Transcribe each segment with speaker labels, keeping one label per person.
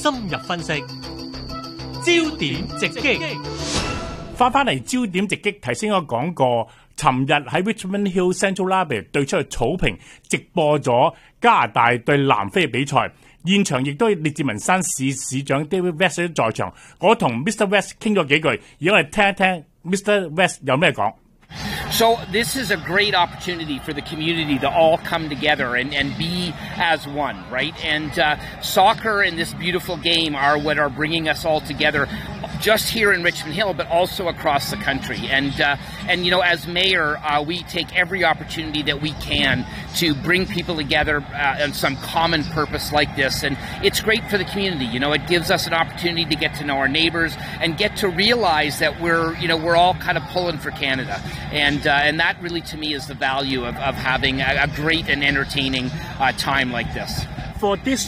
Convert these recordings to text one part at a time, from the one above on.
Speaker 1: 深入分析，焦點直擊。
Speaker 2: 翻嚟焦點直擊，頭先我講過，尋日喺 Richmond Hill Central Library 對出嘅草坪直播咗加拿大對南非嘅比賽，現場亦都係列治文山市市長 David West 在場。我同 Mr. West 傾咗幾句，而家我哋聽一聽 Mr. West 有咩講。
Speaker 3: So this is a great opportunity for the community to all come together and be as one, right? And soccer and this beautiful game are what are bringing us all together, just here in Richmond Hill, but also across the country. And you know, as mayor, we take every opportunity that we can to bring people together on some common purpose like this. And it's great for the community. You know, it gives us an opportunity to get to know our neighbors and get to realize that we're all kind of pulling for Canada. And that really, to me, is the value of having a great and entertaining time like this.
Speaker 2: For this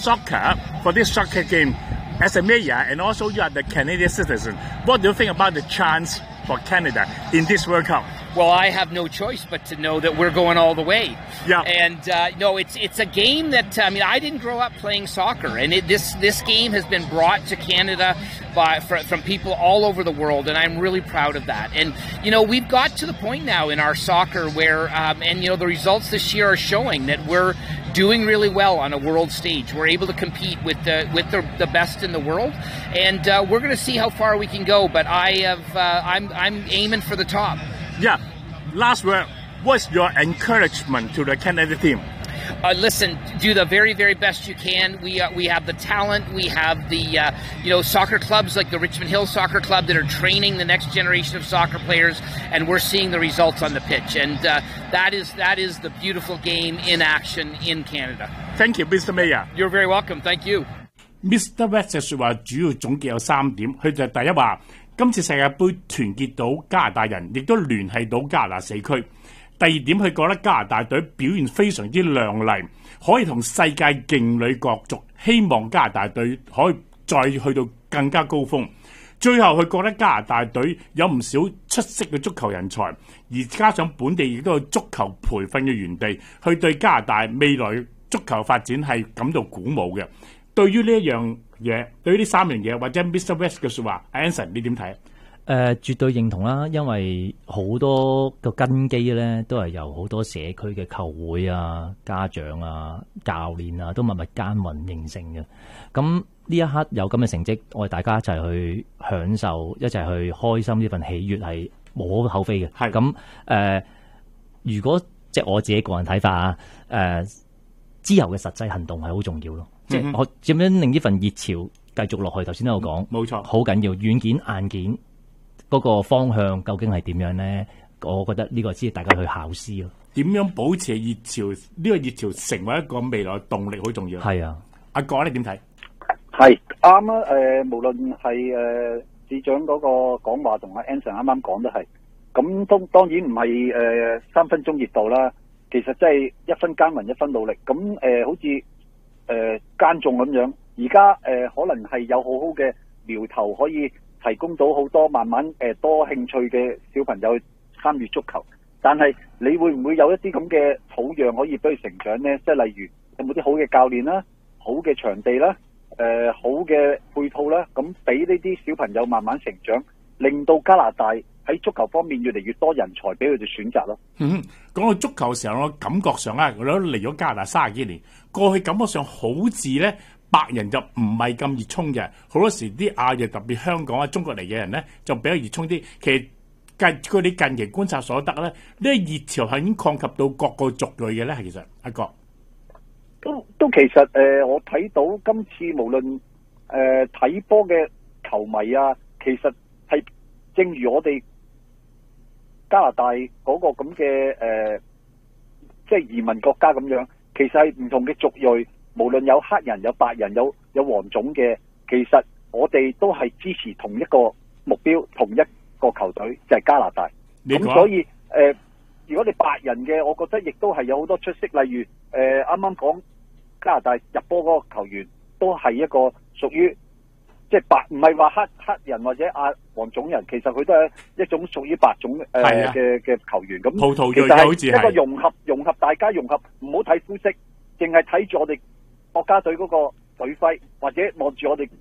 Speaker 2: soccer game, as a mayor and also you are the Canadian citizen, what do you think about the chance for Canada in this World Cup?
Speaker 3: Well, I have no choice but to know that we're going all the way.
Speaker 2: Yeah.
Speaker 3: And no, it's a game that I didn't grow up playing soccer, and this game has been brought to Canada from people all over the world, and I'm really proud of that. And you know, we've got to the point now in our soccer where, and you know, the results this year are showing that we're doing really well on a world stage. We're able to compete with the best in the world, and we're going to see how far we can go. But I'm aiming for the top.
Speaker 2: Yeah. Last word. What's your encouragement to the Canada team?
Speaker 3: Listen, do the very, very best you can. We have the talent. We have the soccer clubs like the Richmond Hill Soccer Club that are training the next generation of soccer players, and we're seeing the results on the pitch. And that is the beautiful game in action in Canada.
Speaker 2: Thank you, Mr. Mayor.
Speaker 3: You're very welcome. Thank you.
Speaker 2: Mr. West 嘅説話主要總結有3點，佢就第一話，今次世界盃團結到加拿大人，亦都聯繫到加拿大社區。第二點，佢覺得加拿大隊表現非常之亮麗，可以同世界勁旅角逐，希望加拿大隊可以再去到更加高峰。最後，佢覺得加拿大隊有唔少出色嘅足球人才，而加上本地亦都有足球培訓嘅園地，佢對加拿大未來足球發展係感到鼓舞嘅。對於呢一樣嘢，對於呢3樣嘢，或者 Mr. West 嘅説話 ，Anson 你點睇？
Speaker 4: 絕對認同啦，因為好多個根基咧都係由好多社區嘅球會啊、家長啊、教練啊都默默耕耘形成嘅。咁呢一刻有咁嘅成績，我哋大家一齊去享受，一齊去開心呢份喜悅係無可厚非嘅。係咁如果即係我自己個人睇法啊，之後嘅實際行動係好重要咯。即係我點樣令呢份熱潮繼續落去？頭先都有講，冇錯，好緊要，軟件硬件。嗰個方向究竟係點樣咧？我覺得呢個先係大家去考試咯。點樣保持熱潮？呢個熱潮成為一個未來動力好重要。係啊，阿國你點睇？
Speaker 5: 係啱啊！無論係市長嗰個講話同阿 Anson 啱啱講都係。咁當然唔係3分鐘熱度啦。其實真係一分耕耘一分努力。咁好似耕種咁樣，而家可能係有好好嘅苗頭可以提供到好多慢慢多興趣嘅小朋友參與足球，但係你會唔會有一啲咁嘅土壤可以俾佢成長呢？即係例如有冇啲好嘅教練啦、好嘅場地啦、好嘅配套啦，咁俾呢啲小朋友慢慢成長，令到加拿大喺足球方面越嚟越多人才俾佢哋選擇咯。
Speaker 2: 講到足球嘅時候，我感覺上啊，我都嚟咗加拿大30幾年，過去感覺上好似咧。白人就唔係咁熱衷嘅，好多時啲亞裔特別香港啊、中國嚟嘅人咧就比較熱衷啲。其實據你近期觀察所得咧，呢個熱潮係已經擴及到各個族裔嘅咧。係其實阿國
Speaker 5: 都其實我睇到今次無論睇波嘅球迷啊，其實係正如我哋加拿大嗰個咁嘅即係移民國家咁樣，其實係唔同嘅族裔。無論有黑人、有白人、有黃種嘅，其實我哋都係支持同一個目標、同一個球隊，就係加拿大。咁所以如果你白人嘅，我覺得亦都係有好多出色。例如啱啱講加拿大入波嗰個球員，都係一個屬於即係白，唔係話黑人或者黃種人，其實佢都係一種屬於白種嘅球員。咁
Speaker 2: 葡萄
Speaker 5: 牙其實係一個融合大家融合，唔好睇膚色，淨係睇住我哋國家隊嗰個隊徽，或者望住我哋